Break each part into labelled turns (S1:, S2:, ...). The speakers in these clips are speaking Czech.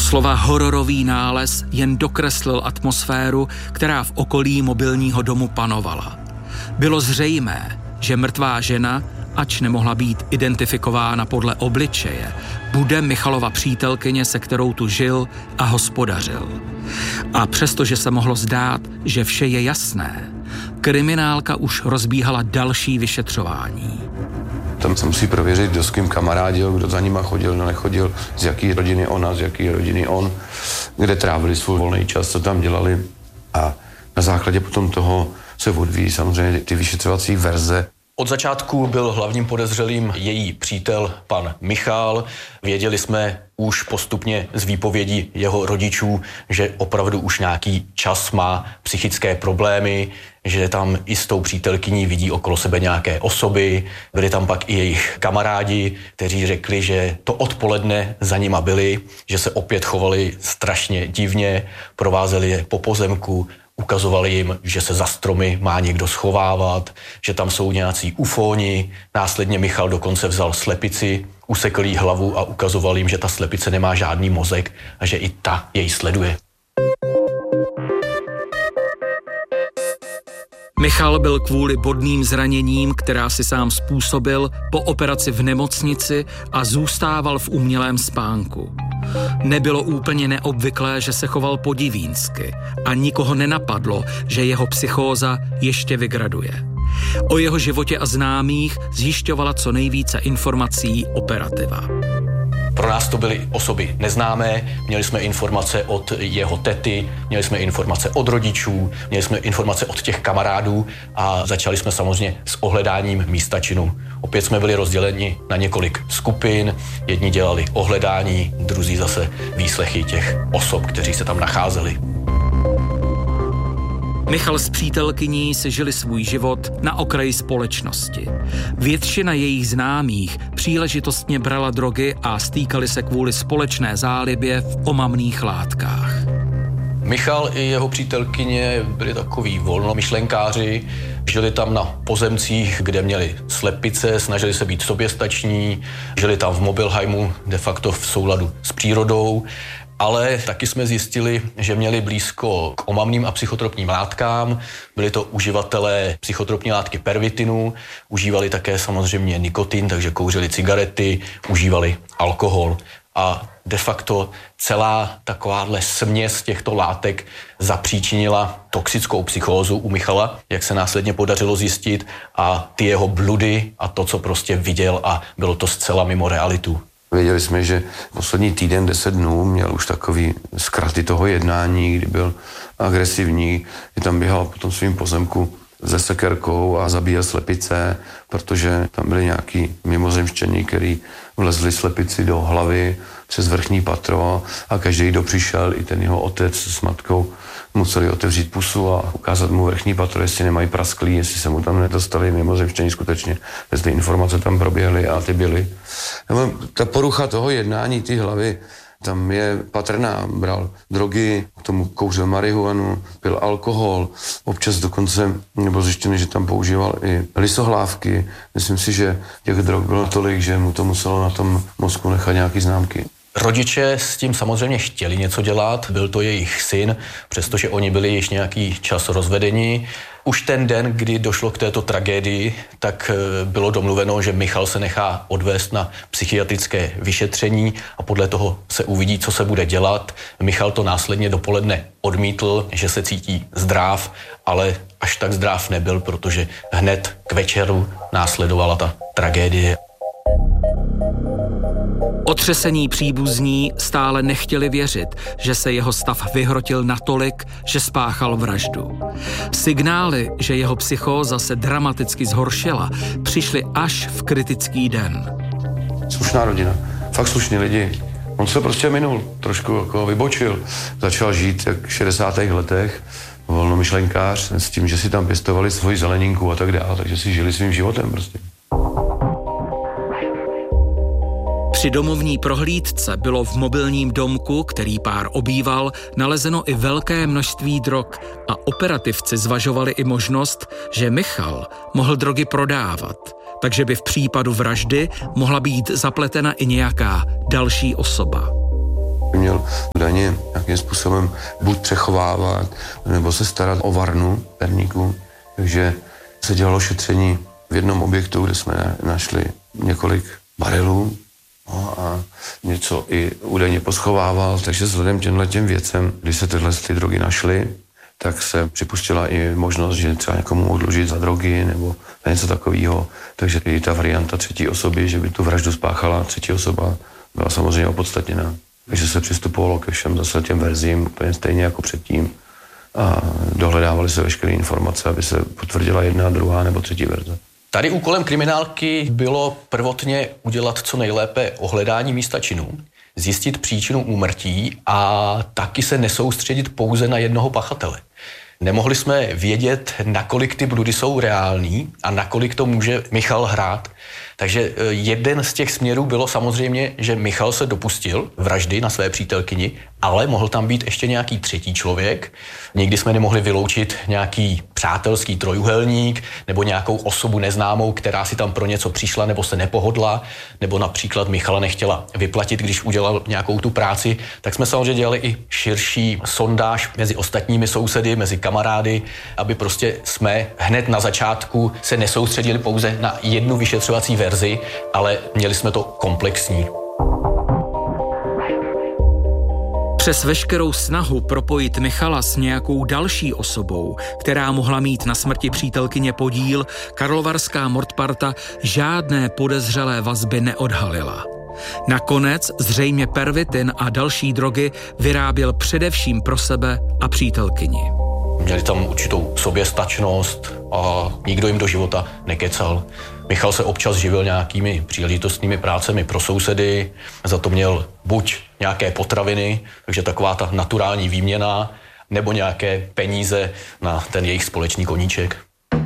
S1: Doslova hororový nález jen dokreslil atmosféru, která v okolí mobilního domu panovala. Bylo zřejmé, že mrtvá žena, ač nemohla být identifikována podle obličeje, bude Michalova přítelkyně, se kterou tu žil a hospodařil. A přestože se mohlo zdát, že vše je jasné, kriminálka už rozbíhala další vyšetřování.
S2: Tam se musí prověřit, kdo s kým kamarádil, kdo za nima chodil, kdo nechodil, z jaký rodiny ona, z jaký rodiny on, kde trávili svůj volný čas, co tam dělali. A na základě potom toho se odvíjí samozřejmě ty vyšetřovací verze.
S3: Od začátku byl hlavním podezřelým její přítel, pan Michal. Věděli jsme už postupně z výpovědí jeho rodičů, že opravdu už nějaký čas má psychické problémy, že tam i s tou přítelkyní vidí okolo sebe nějaké osoby. Byli tam pak i jejich kamarádi, kteří řekli, že to odpoledne za nima byli, že se opět chovali strašně divně, provázeli je po pozemku, ukazovali jim, že se za stromy má někdo schovávat, že tam jsou nějací ufóni. Následně Michal dokonce vzal slepici, usekl jí hlavu a ukazoval jim, že ta slepice nemá žádný mozek a že i ta jej sleduje.
S1: Michal byl kvůli bodným zraněním, která si sám způsobil, po operaci v nemocnici a zůstával v umělém spánku. Nebylo úplně neobvyklé, že se choval podivínsky a nikoho nenapadlo, že jeho psychóza ještě vygraduje. O jeho životě a známých zjišťovala co nejvíce informací operativa.
S3: Pro nás to byly osoby neznámé, měli jsme informace od jeho tety, měli jsme informace od rodičů, měli jsme informace od těch kamarádů a začali jsme samozřejmě s ohledáním místa činu. Opět jsme byli rozděleni na několik skupin, jedni dělali ohledání, druzí zase výslechy těch osob, kteří se tam nacházeli.
S1: Michal s přítelkyní si žili svůj život na okraji společnosti. Většina jejich známých příležitostně brala drogy a stýkali se kvůli společné zálibě v omamných látkách.
S3: Michal i jeho přítelkyně byli takoví volnomyšlenkáři, žili tam na pozemcích, kde měli slepice, snažili se být soběstační, žili tam v Mobilheimu de facto v souladu s přírodou. Ale taky jsme zjistili, že měli blízko k omamným a psychotropním látkám. Byli to uživatelé psychotropní látky pervitinu, užívali také samozřejmě nikotin, takže kouřili cigarety, užívali alkohol. A de facto celá takováhle směs těchto látek zapříčinila toxickou psychózu u Michala, jak se následně podařilo zjistit, a ty jeho bludy a to, co prostě viděl, a bylo to zcela mimo realitu.
S2: Věděli jsme, že poslední týden, 10 dnů měl už takový zkraty toho jednání, kdy byl agresivní, kdy tam běhal po tom svým pozemku se sekerkou a zabíjel slepice, protože tam byli nějaký mimozemštění, který vlezli slepici do hlavy přes vrchní patro a každý, kdo přišel, i ten jeho otec s matkou, museli otevřít pusu a ukázat mu vrchní patro, jestli nemají prasklý, jestli se mu tam nedostali mimozemštění skutečně, jestli informace tam proběhly a ty byly. Ta porucha toho jednání, ty hlavy, tam je patrná. Bral drogy, k tomu kouřil marihuanu, pil alkohol, občas dokonce bylo zjištěno, že tam používal i lisohlávky. Myslím si, že těch drog bylo tolik, že mu to muselo na tom mozku nechat nějaký známky.
S3: Rodiče s tím samozřejmě chtěli něco dělat, byl to jejich syn, přestože oni byli již nějaký čas rozvedeni. Už ten den, kdy došlo k této tragédii, tak bylo domluveno, že Michal se nechá odvést na psychiatrické vyšetření a podle toho se uvidí, co se bude dělat. Michal to následně dopoledne odmítl, že se cítí zdrav, ale až tak zdrav nebyl, protože hned k večeru následovala ta tragédie.
S1: Otřesení příbuzní stále nechtěli věřit, že se jeho stav vyhrotil natolik, že spáchal vraždu. Signály, že jeho psychóza se dramaticky zhoršila, přišly až v kritický den.
S2: Slušná rodina, fakt slušní lidi. On se prostě minul, trošku jako vybočil. Začal žít jak v 60. letech, volnomyšlenkář, s tím, že si tam pěstovali svoji zeleninku a tak dále, takže si žili svým životem prostě.
S1: Při domovní prohlídce bylo v mobilním domku, který pár obýval, nalezeno i velké množství drog a operativci zvažovali i možnost, že Michal mohl drogy prodávat, takže by v případu vraždy mohla být zapletena i nějaká další osoba.
S2: Měl údajně nějakým způsobem buď přechovávat, nebo se starat o varnu perníku. Takže se dělalo šetření v jednom objektu, kde jsme našli několik barelů, no a něco i údajně poschovával, takže vzhledem těm věcem, když se tyhle drogy našly, tak se připustila i možnost, že třeba někomu odlužit za drogy nebo něco takového. Takže i ta varianta třetí osoby, že by tu vraždu spáchala třetí osoba, byla samozřejmě opodstatněná. Takže se přistupovalo ke všem zase těm verzím úplně stejně jako předtím a dohledávaly se veškeré informace, aby se potvrdila jedna, druhá nebo třetí verze.
S3: Tady úkolem kriminálky bylo prvotně udělat co nejlépe ohledání místa činu, zjistit příčinu úmrtí a taky se nesoustředit pouze na jednoho pachatele. Nemohli jsme vědět, nakolik ty bludy jsou reální a nakolik to může Michal hrát. Takže jeden z těch směrů bylo samozřejmě, že Michal se dopustil vraždy na své přítelkyni, ale mohl tam být ještě nějaký třetí člověk. Nikdy jsme nemohli vyloučit nějaký přátelský trojuhelník nebo nějakou osobu neznámou, která si tam pro něco přišla nebo se nepohodla, nebo například Michala nechtěla vyplatit, když udělal nějakou tu práci. Tak jsme samozřejmě dělali i širší sondáž mezi ostatními sousedy, mezi kamarády, aby prostě jsme hned na začátku se nesoustředili pouze na jednu vyšetřovací verzi, ale měli jsme to komplexní.
S1: Přes veškerou snahu propojit Michala s nějakou další osobou, která mohla mít na smrti přítelkyně podíl, karlovarská mordparta žádné podezřelé vazby neodhalila. Nakonec zřejmě pervitin a další drogy vyráběl především pro sebe a přítelkyni.
S3: Měli tam určitou soběstačnost a nikdo jim do života nekecal. Michal se občas živil nějakými příležitostnými prácemi pro sousedy, za to měl buď nějaké potraviny, takže taková ta naturální výměna, nebo nějaké peníze na ten jejich společný koníček.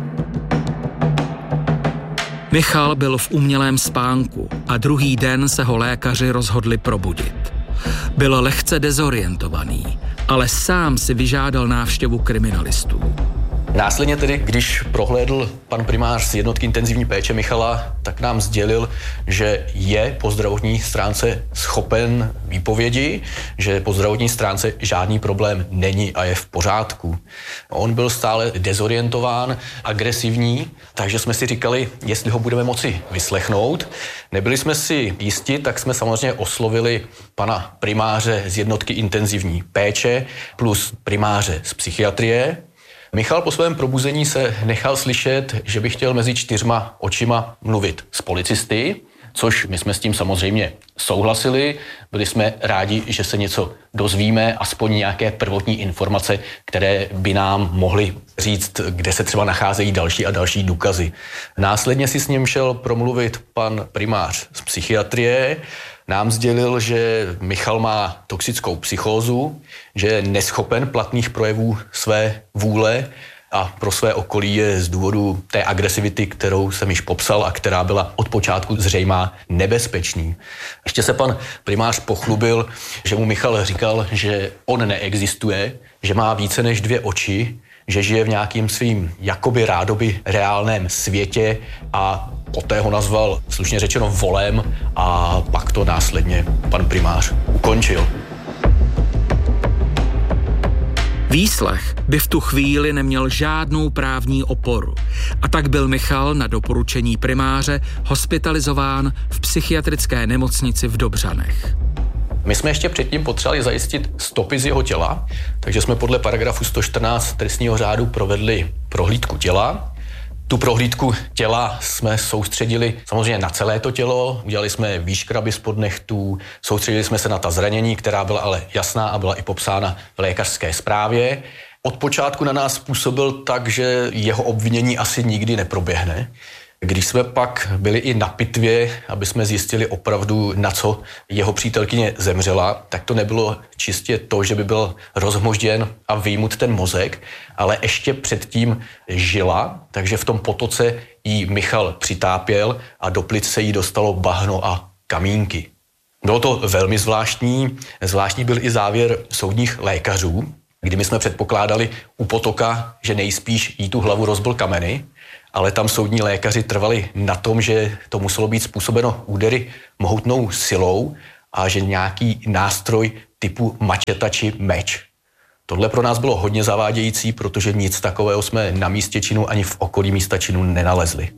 S1: Michal byl v umělém spánku a druhý den se ho lékaři rozhodli probudit. Byl lehce dezorientovaný, ale sám si vyžádal návštěvu kriminalistů.
S3: Následně tedy, když prohlédl pan primář z jednotky intenzivní péče Michala, tak nám sdělil, že je po zdravotní stránce schopen výpovědi, že po zdravotní stránce žádný problém není a je v pořádku. On byl stále dezorientován, agresivní, takže jsme si říkali, jestli ho budeme moci vyslechnout. Nebyli jsme si jisti, tak jsme samozřejmě oslovili pana primáře z jednotky intenzivní péče plus primáře z psychiatrie. Michal po svém probuzení se nechal slyšet, že by chtěl mezi 4 očima mluvit s policisty, což my jsme s tím samozřejmě souhlasili. Byli jsme rádi, že se něco dozvíme, aspoň nějaké prvotní informace, které by nám mohly říct, kde se třeba nacházejí další a další důkazy. Následně si s ním šel promluvit pan primář z psychiatrie, nám sdělil, že Michal má toxickou psychózu, že je neschopen platných projevů své vůle a pro své okolí je z důvodu té agresivity, kterou jsem již popsal a která byla od počátku zřejmá, nebezpečný. Ještě se pan primář pochlubil, že mu Michal říkal, že on neexistuje, že má více než 2 oči, že žije v nějakým svým jakoby rádoby reálném světě a poté ho nazval slušně řečeno volem a pak to následně pan primář ukončil.
S1: Výslech by v tu chvíli neměl žádnou právní oporu a tak byl Michal na doporučení primáře hospitalizován v psychiatrické nemocnici v Dobřanech.
S3: My jsme ještě předtím potřebovali zajistit stopy z jeho těla, takže jsme podle paragrafu 114 trestního řádu provedli prohlídku těla. Tu prohlídku těla jsme soustředili samozřejmě na celé to tělo, udělali jsme výškraby spod nechtů, soustředili jsme se na ta zranění, která byla ale jasná a byla i popsána v lékařské zprávě. Od počátku na nás působil tak, že jeho obvinění asi nikdy neproběhne. Když jsme pak byli i na pitvě, aby jsme zjistili opravdu, na co jeho přítelkyně zemřela, tak to nebylo čistě to, že by byl rozhmožděn a vyjmut ten mozek, ale ještě předtím žila, takže v tom potoce jí Michal přitápěl a do plic se jí dostalo bahno a kamínky. Bylo to velmi zvláštní. Zvláštní byl i závěr soudních lékařů, kdy my jsme předpokládali u potoka, že nejspíš jí tu hlavu rozbil kameny, ale tam soudní lékaři trvali na tom, že to muselo být způsobeno údery mohutnou silou a že nějaký nástroj typu mačeta či meč. Tohle pro nás bylo hodně zavádějící, protože nic takového jsme na místě činu ani v okolí místa činu nenalezli.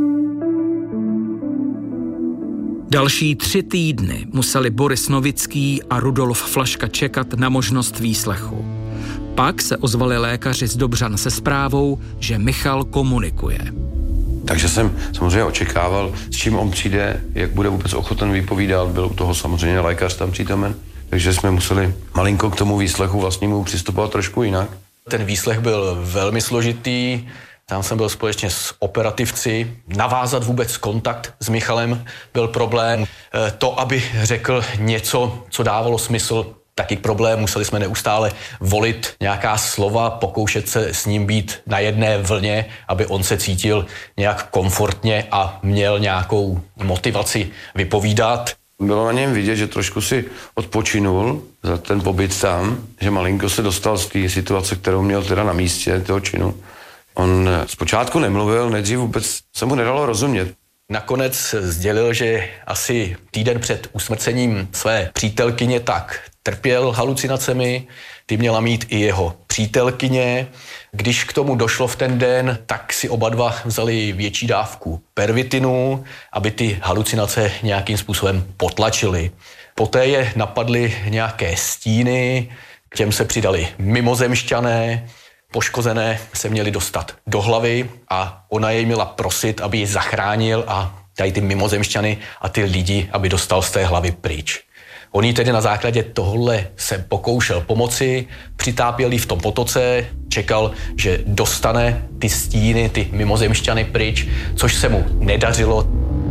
S1: Další 3 týdny museli Boris Novický a Rudolf Flaška čekat na možnost výslechu. Pak se ozvali lékaři z Dobřan se zprávou, že Michal komunikuje.
S2: Takže jsem samozřejmě očekával, s čím on přijde, jak bude vůbec ochoten vypovídat. Byl u toho samozřejmě lékař tam přítomen. Takže jsme museli malinko k tomu výslechu vlastnímu přistupovat trošku jinak.
S3: Ten výslech byl velmi složitý. Tam jsem byl společně s operativci. Navázat vůbec kontakt s Michalem byl problém. To, aby řekl něco, co dávalo smysl, taky problém. Museli jsme neustále volit nějaká slova, pokoušet se s ním být na jedné vlně, aby on se cítil nějak komfortně a měl nějakou motivaci vypovídat.
S2: Bylo na něm vidět, že trošku si odpočinul za ten pobyt tam, že malinko se dostal z té situace, kterou měl teda na místě toho činu. On zpočátku nemluvil, nejdřív vůbec se mu nedalo rozumět.
S3: Nakonec sdělil, že asi týden před usmrcením své přítelkyně tak trpěl halucinacemi, ty měla mít i jeho přítelkyně. Když k tomu došlo v ten den, tak si oba dva vzali větší dávku pervitinu, aby ty halucinace nějakým způsobem potlačily. Poté je napadly nějaké stíny, k těm se přidali mimozemšťané, poškozené se měli dostat do hlavy a ona jej měla prosit, aby ji zachránil a tady ty mimozemšťany a ty lidi, aby dostal z té hlavy pryč. On jí tedy na základě tohohle se pokoušel pomoci, přitápěl jí v tom potoce, čekal, že dostane ty stíny, ty mimozemšťany pryč, což se mu nedařilo.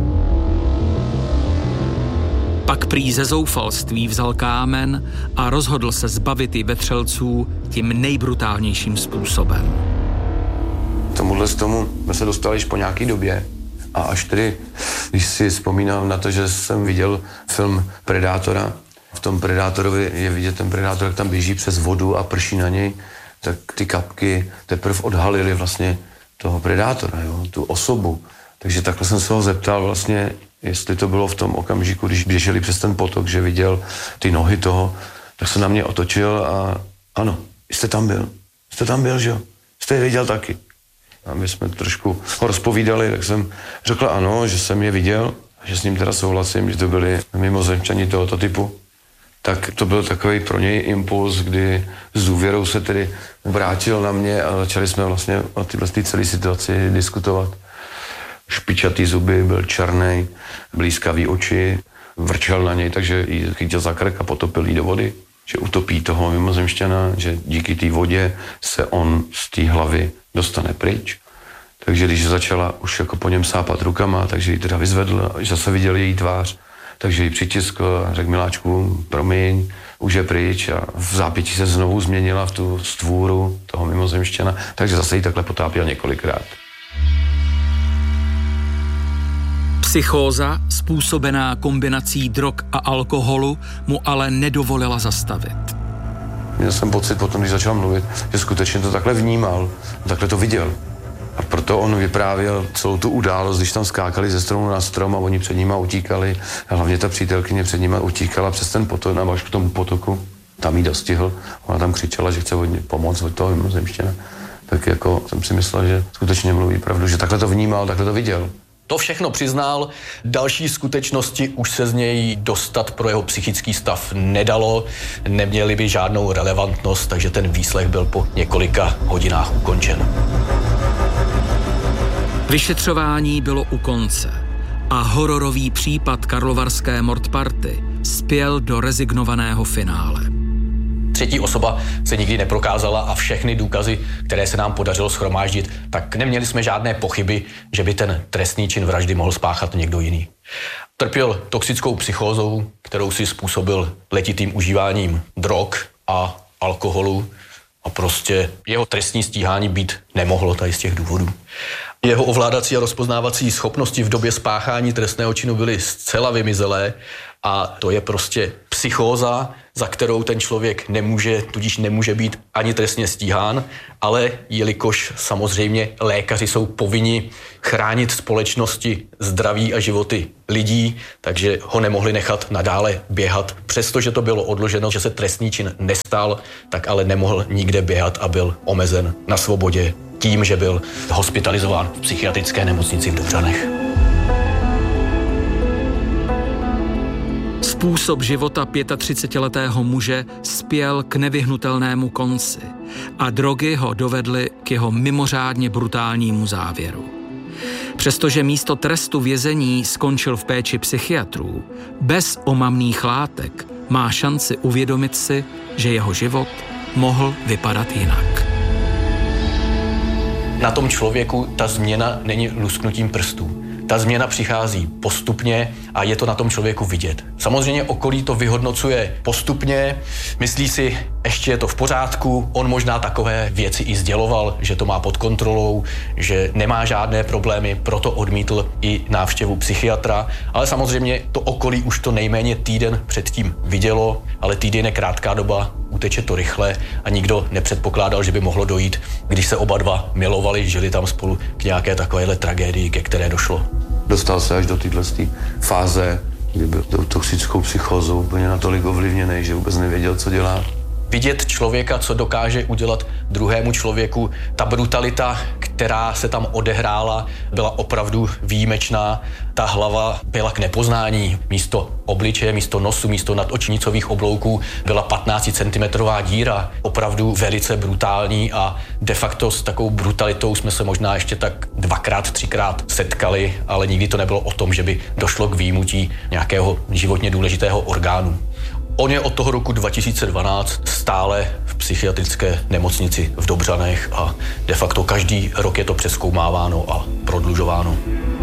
S1: Pak prý ze zoufalství vzal kámen a rozhodl se zbavit i vetřelců tím nejbrutálnějším způsobem.
S2: Tomu jsme se dostali již po nějaký době. A až tedy, když si vzpomínám na to, že jsem viděl film Predátora, v tom Predátorovi je vidět ten Predátor, jak tam běží přes vodu a prší na něj, tak ty kapky teprve odhalily vlastně toho Predátora, jo, tu osobu. Takže takhle jsem se ho zeptal vlastně, jestli to bylo v tom okamžiku, když běželi přes ten potok, že viděl ty nohy toho, tak se na mě otočil a ano, jste tam byl, že jo? Jste je viděl taky. A my jsme trošku ho rozpovídali, tak jsem řekl ano, že jsem je viděl, že s ním teda souhlasím, že to byli mimozemšťani tohoto typu. Tak to byl takový pro něj impuls, kdy s důvěrou se tedy vrátil na mě a začali jsme vlastně o této celé situaci diskutovat. Špičatý zuby, byl černý, blízkavý oči, vrčel na něj, takže ji chytil za krk a potopil jí do vody, že utopí toho mimozemšťana, že díky té vodě se on z té hlavy dostane pryč. Takže když začala už jako po něm sápat rukama, takže ji teda vyzvedl, zase viděl její tvář, takže ji přitiskl a řekl miláčku, promiň, už je pryč a v zápětí se znovu změnila v tu stvůru toho mimozemšťana, takže zase ji takhle potápěl několikrát.
S1: Psychóza, způsobená kombinací drog a alkoholu, mu ale nedovolila zastavit.
S2: Měl jsem pocit potom, když začal mluvit, že skutečně to takhle vnímal, takhle to viděl. A proto on vyprávěl celou tu událost, když tam skákali ze stromu na strom a oni před nima utíkali. A hlavně ta přítelkyně před nima utíkala přes ten potok, až k tomu potoku. Tam jí dostihl. Ona tam křičela, že chce pomoct od toho mimozemšťana. Tak jako jsem si myslel, že skutečně mluví pravdu, že takhle to vnímal, takhle to viděl.
S3: To všechno přiznal, další skutečnosti už se z něj dostat pro jeho psychický stav nedalo, neměly by žádnou relevantnost, takže ten výslech byl po několika hodinách ukončen.
S1: Vyšetřování bylo u konce a hororový případ karlovarské mordparty spěl do rezignovaného finále.
S3: Třetí osoba se nikdy neprokázala a všechny důkazy, které se nám podařilo shromáždit, tak neměli jsme žádné pochyby, že by ten trestný čin vraždy mohl spáchat někdo jiný. Trpěl toxickou psychózou, kterou si způsobil letitým užíváním drog a alkoholu a prostě jeho trestní stíhání být nemohlo tady z těch důvodů. Jeho ovládací a rozpoznávací schopnosti v době spáchání trestného činu byly zcela vymizelé a to je prostě psychóza, za kterou ten člověk tudíž nemůže být ani trestně stíhán, ale jelikož samozřejmě lékaři jsou povinni chránit společnosti zdraví a životy lidí, takže ho nemohli nechat nadále běhat. Přestože to bylo odloženo, že se trestný čin nestal, tak ale nemohl nikde běhat a byl omezen na svobodě tím, že byl hospitalizován v psychiatrické nemocnici v Dobřanech.
S1: Způsob života 35letého muže spěl k nevyhnutelnému konci a drogy ho dovedly k jeho mimořádně brutálnímu závěru. Přestože místo trestu vězení skončil v péči psychiatrů, bez omamných látek má šanci uvědomit si, že jeho život mohl vypadat jinak.
S3: Na tom člověku ta změna není lusknutím prstů. Ta změna přichází postupně a je to na tom člověku vidět. Samozřejmě okolí to vyhodnocuje postupně, myslí si, ještě je to v pořádku, on možná takové věci i sděloval, že to má pod kontrolou, že nemá žádné problémy, proto odmítl i návštěvu psychiatra, ale samozřejmě to okolí už to nejméně týden předtím vidělo, ale týden je krátká doba, uteče to rychle a nikdo nepředpokládal, že by mohlo dojít, když se oba dva milovali, žili tam spolu k nějaké takovéhle tragédii, ke které došlo.
S2: Dostal se až do této fáze, kdy byl tou toxickou psychózou úplně natolik ovlivněný, že vůbec nevěděl, co dělá.
S3: Vidět člověka, co dokáže udělat druhému člověku, ta brutalita, která se tam odehrála, byla opravdu výjimečná. Ta hlava byla k nepoznání. Místo obličeje, místo nosu, místo nadočnicových oblouků byla 15 cm díra. Opravdu velice brutální a de facto s takovou brutalitou jsme se možná ještě tak 2x, 3x setkali, ale nikdy to nebylo o tom, že by došlo k výjimutí nějakého životně důležitého orgánu. On je od toho roku 2012 stále v psychiatrické nemocnici v Dobřanech a de facto každý rok je to přezkoumáváno a prodlužováno.